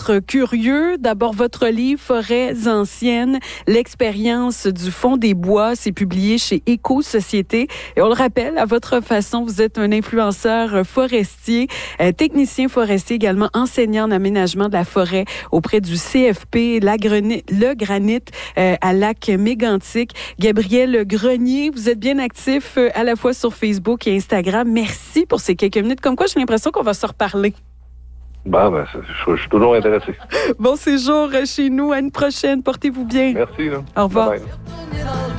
être curieux. D'abord, votre livre « Forêts anciennes, l'expérience du fond des bois », c'est publié chez Éco-Société. Et on le rappelle, à votre façon, vous êtes un influenceur forestier, technicien forestier, également enseignant en aménagement de la forêt auprès du CFP, le Granit à Lac-Mégantic. Gabriel Grenier, vous êtes bien actif à la fois sur Facebook et Instagram. Merci pour ces quelques minutes. Comme quoi, j'ai l'impression qu'on va se reparler. Je suis toujours intéressé. Bon séjour chez nous. À une prochaine. Portez-vous bien. Merci. Au revoir. Bye bye.